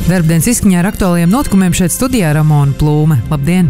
Darbdienas izskaņā ar aktuālajiem notikumiem šeit studijā Ramona Plūme. Labdien!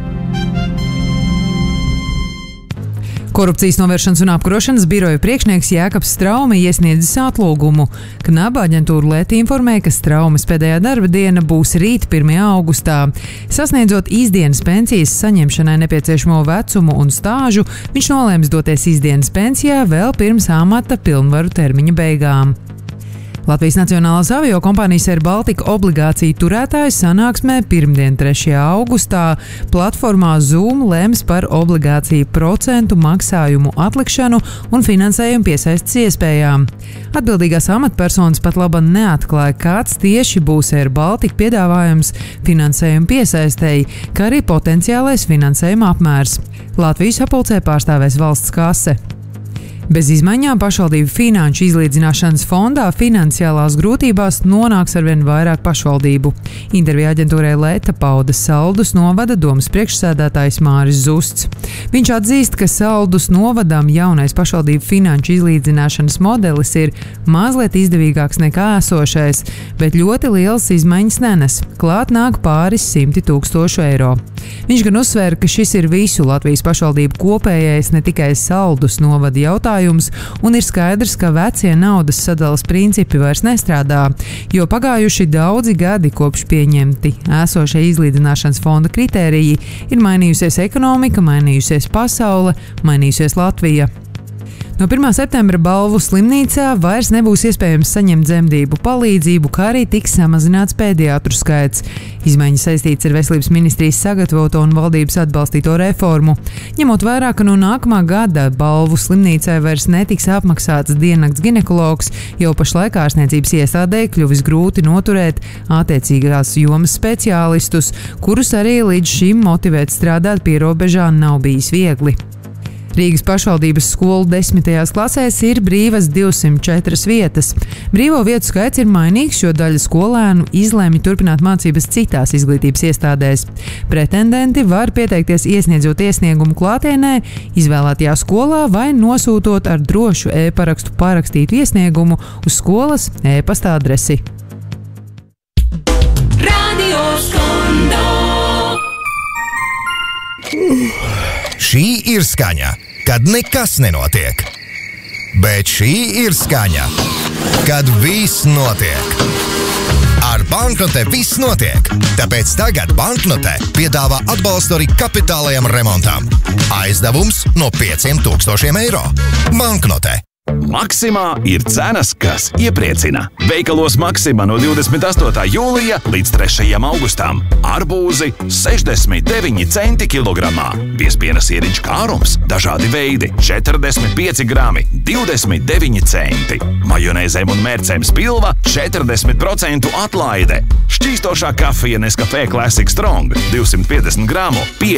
Korupcijas novēršanas un apkarošanas biroja priekšnieks Jēkabs Straumi iesniedzis atlūgumu. Knaba aģentūra Leta informēja, ka Straumes pēdējā darba diena būs rīt 1. augustā. Sasniedzot īsdienas pensijas saņemšanai nepieciešamo vecumu un stāžu, viņš nolēms doties īsdienas pensijā vēl pirms amata pilnvaru termiņa beigām. Latvijas Nacionālās aviokompānijas Air Baltica obligāciju turētāju sanāksmē pirmdien 3. augustā platformā Zoom lems par obligāciju procentu maksājumu atlikšanu un finansējumu piesaistes iespējām. Atbildīgās amatpersonas pat laban neatklāja, kāds tieši būs Air Baltica piedāvājums finansējumu piesaistēji, kā arī potenciālais finansējuma apmērs. Latviju sapulcē pārstāvēs valsts kase. Bez izmaiņām pašvaldību finanšu izlīdzināšanas fondā finansiālās grūtībās nonāks arvien vairāk pašvaldību. Intervijā aģentūrai Leta pauda Saldus novada domas priekšsēdētājs Māris Zusts. Viņš atzīst, ka Saldus novadām jaunais pašvaldību finanšu izlīdzināšanas modelis ir mazliet izdevīgāks nekā esošais, bet ļoti lielas izmaiņas nenes. Klāt nāk pāris 100 000 eiro. Viņš gan uzsvēra, ka šis ir visu Latvijas pašvaldību kopējais, ne tikai Saldus novada jautājums, un ir skaidrs, ka vecie naudas sadalas principi vairs nestrādā, jo pagājuši daudzi gadi kopš pieņemti esošie izlīdzināšanas fonda kritēriji, ir mainījusies ekonomika, mainījusies pasaule, mainījusies Latvija. No 1. septembra Balvu slimnīcā vairs nebūs iespējams saņemt dzemdību palīdzību, kā arī tiks samazināts pēdiatru skaits. Izmaiņas saistīts ar Veselības ministrijas sagatavoto un valdības atbalstīto reformu. Ņemot vērā, ka no nākamā gada Balvu slimnīcai vairs netiks apmaksāts diennakts ginekologs, jau pašlaik ārstniecības iestādē kļuvis grūti noturēt attiecīgās jomas speciālistus, kurus arī līdz šim motivēt strādāt pierobežā nav bijis viegli. Rīgas pašvaldības skolu 10. klasēs ir brīvas 204 vietas. Brīvo vietu skaits ir mainīgs, jo daļa skolēnu izlēma turpināt mācības citās izglītības iestādēs. Pretendenti var pieteikties iesniedzot iesniegumu klātienē, izvēlētajā skolā vai nosūtot ar drošu e-parakstu parakstītu iesniegumu uz skolas e-pasta adresi. Radio Skondo. Šī ir skaņa, kad nekas nenotiek. Bet šī ir skaņa, kad viss notiek. Ar Banknote viss notiek, tāpēc tagad Banknote piedāvā atbalstu arī kapitālajam remontam. Aizdevums no 5000 eiro. Banknote. Maksimā ir cenas, kas iepriecina. Veikalos Maksimā no 28. jūlija līdz 3. augustam. Arbūzi 69 centi kilogramā. Piespiena sieriņš kārums, dažādi veidi, 45 grami, 29 centi. Majonēzēm un mērcēm spilva 40% atlaide. Šķīstošā kafija Nescafé Classic Strong 250 gramu,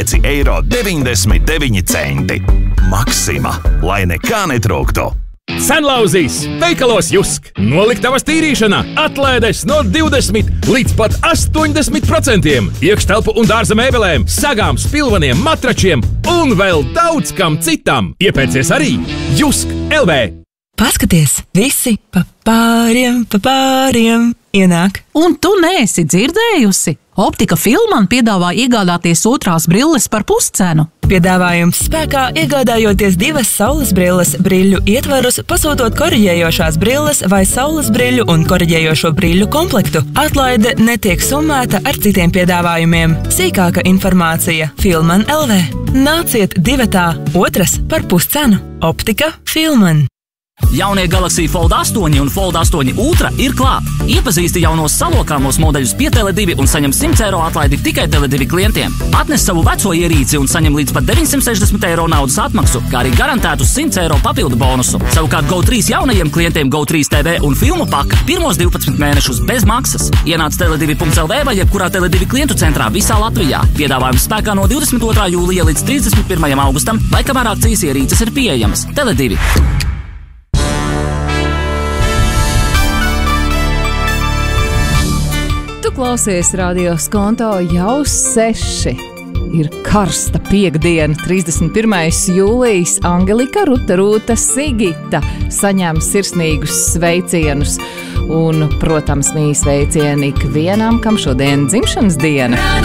5,99 eiro. Maksimā, lai nekā netrūktu. Senlauzīs, veikalos Jusk, noliktavas tīrīšana, atlaides no 20 līdz pat 80%, iekštelpu un dārza mēbelēm, sagām, spilvaniem, matračiem un vēl daudz kam citam. Iepērcies arī Jusk LV. Paskaties, visi pa pāriem ienāk. Un tu neesi dzirdējusi? Optika Filman piedāvā iegādāties otrās brilles par puscenu. Piedāvājums spēkā iegādājoties 2 saules brilles brilļu ietvarus, pasūtot koriģējošās brilles vai saules brilļu un koriģējošo brilļu komplektu. Atlaide netiek summēta ar citiem piedāvājumiem. Sīkāka informācija Filman LV. Nāciet 2. otras par puscenu. Optika Filman. Jaunie Galaxy Fold 8 un Fold 8 Ultra ir klāt. Iepazīsti jaunos salokāmos modeļus pie Tele2 un saņem 100 eiro atlaidi tikai Tele2 klientiem. Atnes savu veco ierīci un saņem līdz pat 960 eiro naudas atmaksu, kā arī garantētu 100 eiro papildu bonusu. Savukārt Go3 jaunajiem klientiem Go3 TV un filmu paka pirmos 12 mēnešus bez maksas. Ienāc tele2.lv vai jebkurā Tele2 klientu centrā visā Latvijā. Piedāvājums spēkā no 22. jūlija līdz 31. augustam, vai kamēr akcijas ierīces ir pieejamas. Tele2. Tu klausies Radio Skonto jau 6. Ir karsta piektdiena, 31. jūlijas. Angelika, Rūta, Sigita saņem sirsnīgus sveicienus. Un, protams, mīļi sveicieni ikvienam, kam šodien dzimšanas diena.